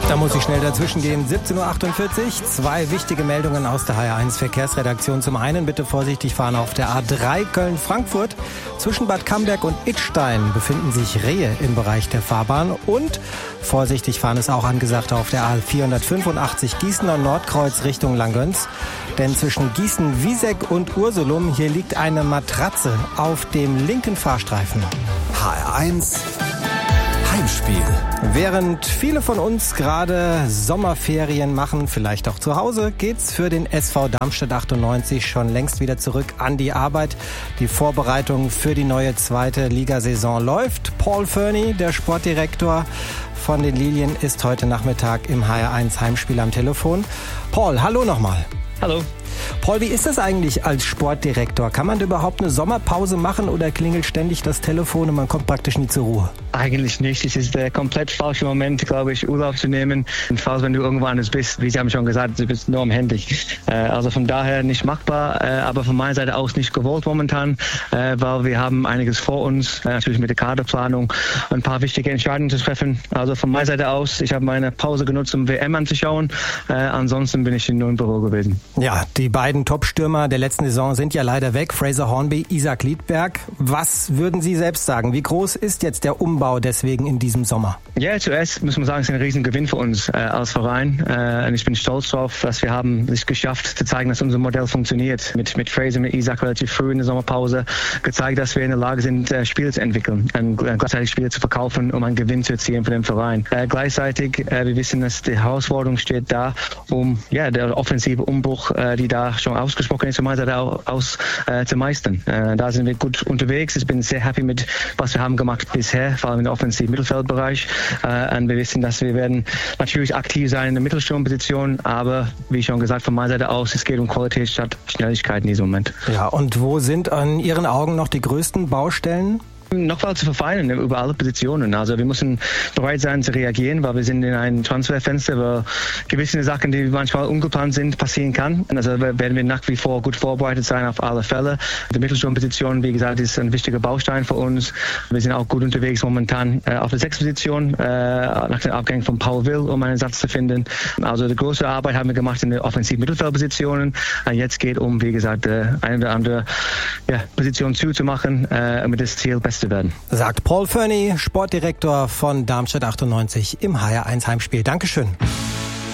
Da muss ich schnell dazwischen gehen. 17.48 Uhr, 2 wichtige Meldungen aus der HR1 Verkehrsredaktion. Zum einen bitte vorsichtig fahren auf der A3 Köln-Frankfurt. Zwischen Bad Camberg und Idstein befinden sich Rehe im Bereich der Fahrbahn. Und vorsichtig fahren ist auch angesagt auf der A485 Gießener Nordkreuz Richtung Langgöns. Denn zwischen Gießen-Wieseck und Ursulum, hier liegt eine Matratze auf dem linken Fahrstreifen. HR1 Heimspiel. Während viele von uns gerade Sommerferien machen, vielleicht auch zu Hause, geht's für den SV Darmstadt 98 schon längst wieder zurück an die Arbeit. Die Vorbereitung für die neue 2. Ligasaison läuft. Paul Fernie, der Sportdirektor von den Lilien, ist heute Nachmittag im HR1 Heimspiel am Telefon. Paul, hallo nochmal. Hallo. Paul, wie ist das eigentlich als Sportdirektor? Kann man da überhaupt eine Sommerpause machen oder klingelt ständig das Telefon und man kommt praktisch nie zur Ruhe? Eigentlich nicht. Es ist der komplett falsche Moment, glaube ich, Urlaub zu nehmen. Und falls wenn du irgendwo anders bist, wie Sie haben schon gesagt, du bist nur am Handy. Also von daher nicht machbar, aber von meiner Seite aus nicht gewollt momentan, weil wir haben einiges vor uns, natürlich mit der Kaderplanung, ein paar wichtige Entscheidungen zu treffen. Also von meiner Seite aus, ich habe meine Pause genutzt, um WM anzuschauen. Ansonsten bin ich nur im Büro gewesen. Ja, die beiden Top-Stürmer der letzten Saison sind ja leider weg. Fraser Hornby, Isaac Liedberg. Was würden Sie selbst sagen? Wie groß ist jetzt der Umbau deswegen in diesem Sommer? Ja, zuerst muss man sagen, es ist ein Riesengewinn für uns als Verein. Und ich bin stolz darauf, dass wir haben es geschafft zu zeigen, dass unser Modell funktioniert. Mit Fraser, mit Isaac relativ früh in der Sommerpause gezeigt, dass wir in der Lage sind, Spiele zu entwickeln und gleichzeitig Spiele zu verkaufen, um einen Gewinn zu erzielen für den Verein. Gleichzeitig, wir wissen, dass die Herausforderung steht da, um der offensive Umbruch, die da schon ausgesprochen ist, von meiner Seite aus zu meistern. Da sind wir gut unterwegs. Ich bin sehr happy mit, was wir haben gemacht bisher, vor allem im offensiven Mittelfeldbereich. Und wir wissen, dass wir werden natürlich aktiv sein in der Mittelsturmposition, aber wie schon gesagt, von meiner Seite aus, es geht um Qualität statt Schnelligkeit in diesem Moment. Ja, und wo sind an Ihren Augen noch die größten Baustellen? Noch was zu verfeinern über alle Positionen. Also wir müssen bereit sein zu reagieren, weil wir sind in einem Transferfenster, wo gewisse Sachen, die manchmal ungeplant sind, passieren kann. Also werden wir nach wie vor gut vorbereitet sein auf alle Fälle. Die Mittelsturmposition, wie gesagt, ist ein wichtiger Baustein für uns. Wir sind auch gut unterwegs momentan auf der 6-Position, nach dem Abgang von Paul Will, um einen Satz zu finden. Also die große Arbeit haben wir gemacht in den offensiven Mittelfeldpositionen. Jetzt geht um, wie gesagt, eine oder andere Position zuzumachen, um das Ziel besser zu werden. Sagt Paul Fernie, Sportdirektor von Darmstadt 98 im HR1 Heimspiel. Dankeschön.